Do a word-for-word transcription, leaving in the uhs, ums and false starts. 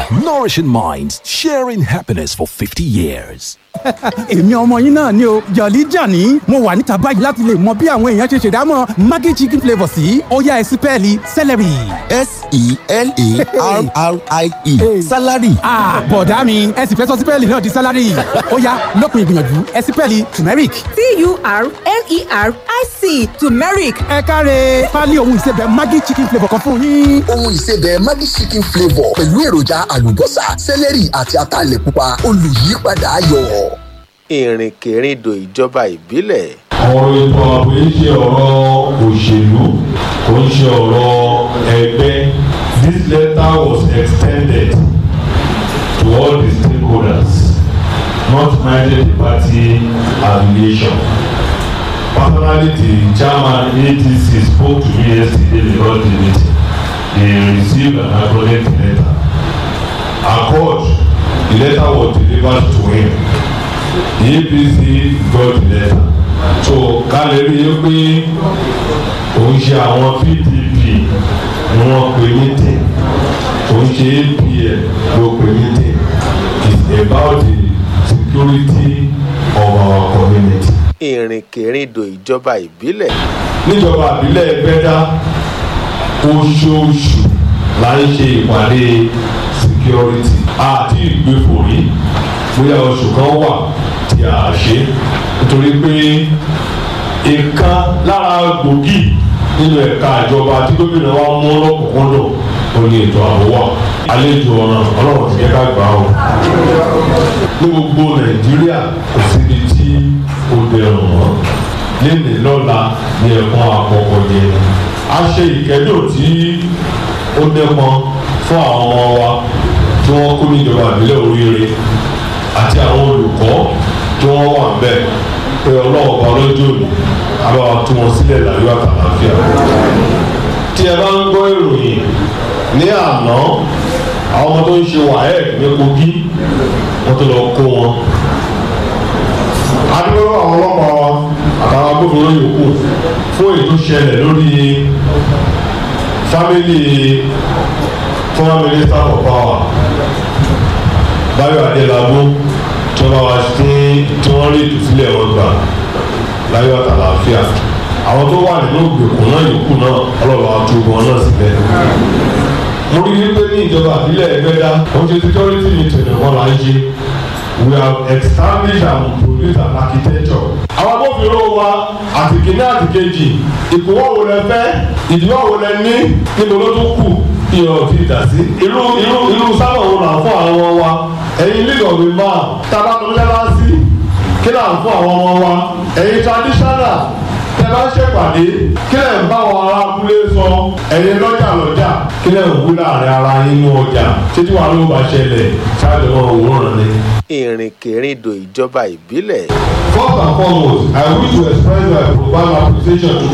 nourishing minds, sharing happiness for fifty years. èmi ọmọ yín náà ni o Jolly Johnny mo wà níta báyìí láti lè mọ bí àwọn èèyàn ṣe ṣèdámọ̀ Maggi chicken flavour sí ó yá ẹ sí pẹ́ẹ́lí celery. S E L A R R I E salary. ah bọ̀dá mi ẹ sì fẹ́ sọ sí pẹ́ẹ́lì náà di salary ó yá lópin ìgbìyànjú ẹ sí pẹ́ẹ́lì turmeric. T U R M E R I C turmeric. ẹ káre pálí ohun ìsebẹ̀ Maggi chicken flavour kan fún yín. ohun ìsebẹ̀ Maggi chicken flavour pẹ̀lú èròjà àlùbọ́sà celery àti ataalẹ̀ pupa olùyípadà ayọ̀. ìrìnkèrindò ìjọba ìbílẹ̀. ọ̀rọ̀ ètò ààbò yìí ṣe ọ̀rọ̀ òṣèlú kò ń ṣe ọ̀rọ̀ ẹgbẹ́. This letter was extended to all the stakeholders, not minded the party affiliation. Personally, the chairman A D C spoke to me yesterday before the meeting. He received an acknowledged letter. Accord, the letter was delivered to him. The A P C got the letter. So kálẹ̀ rí i pé òun ṣe àwọn P D P ni wọ́n pè ní tẹ̀ òun ṣe A P L ló pè ní tẹ̀. It's about the security of our community. ìrìnkèrindò ìjọba ìbílẹ̀. níjọba ìbílẹ̀ Ẹgbẹ́dá oṣooṣù la ń ṣe ìpàdé security àti ìgbéfòrí bóyá oṣù kan wà tí a ṣe nítorí pé ìkan lára gbòógì nínú ẹ̀ka ìjọba tí gómìnà wa mú lọ́kùnkúndùn ó ní ètò ààbò wà. àlejò ọ̀ràn ọlọ́run ti jẹ́ ká gbà ó. ní gbogbo Nàìjíríà kò síbi tí ó dẹrùn mọ́ lénìí lọ́la ní ẹ̀kọ́ àkọ́kọ́ yẹn. a ṣe ìkẹ́dùn tí ó dẹ́pọn fún àwọn ọmọ wa tí wọ́n kó níjọba ìbílẹ̀ Oríire àti àwọn olùkọ́ tí wọ́n wà ń bẹ̀ pé ọlọ́wọ́ bá lọ́jọ́ òní àbáwá tú wọn sílẹ̀ láyọ̀ àtàlàfíà. tí ẹ bá ń gbọ́ ìròyìn ní àná àwọn ọmọ tó ń ṣe WAEC ní Kogi wọ́n tó lọ kó wọn. adúgbò àwọn ọlọ́pàá wa àtàwọn agbófinró yòókù fún èyí tó ṣẹlẹ̀ lórí fámìlì former minister for power Báyọ̀ Adélábù tí wọ́n bá wá sí tí wọ́n rí ìtúsílẹ̀ wọn gbà láyọ̀ àtàlàáfíà. àwọn tó wà nínú ìgbèkùn náà yòókù náà ọlọ́wọ́ àtúbọ̀ wọn náà síbẹ̀. mo rí i pé ní ìjọba àbílẹ̀ Ẹgbẹ́dá wọ́n ṣe security meeting wọn là ń ṣe. we have established and produced an architecture. àwọn agbófinró wa àti kìíní àti kejì ìkúwọ́ wo lẹ fẹ́ ìdíwọ́ wo lẹ ní níbo ló tún kù ìyọ̀ ti dà sí. irú irú irú sábà wo là ń fún àwọn ọmọ wa ẹ̀yin league of the man tábà tó yára sí kí là ń fún àwọn ọmọ wa ẹ̀yin traditional tẹ bá ṣèpàdé kí lẹ̀ ń bá àwọn ará abúlé sọ ẹ̀yin lọ́jà lọ́jà kí lẹ̀ ń wú láàrin ara nínú ọjà títí wàá ló bá ṣẹlẹ̀ ṣáàjọ wọn òwúrọ̀ ni. ìrìnkèrindò ìjọba ìbílẹ̀. First and foremost, I wish to express my profound appreciation to